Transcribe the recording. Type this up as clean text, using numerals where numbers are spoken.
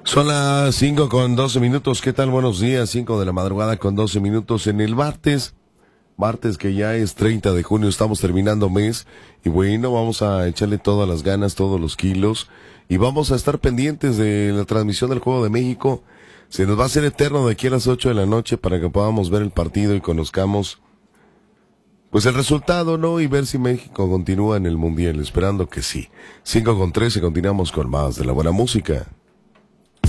Son las 5:12. ¿Qué tal? Buenos días, 5 de la madrugada con 12 minutos en el martes que ya es 30 de junio, estamos terminando mes y bueno, vamos a echarle todas las ganas, todos los kilos y vamos a estar pendientes de la transmisión del Juego de México. Se nos va a hacer eterno de aquí a las 8 de la noche para que podamos ver el partido y conozcamos pues el resultado, ¿no? Y ver si México continúa en el Mundial, esperando que sí. 5:13, continuamos con más de la buena música.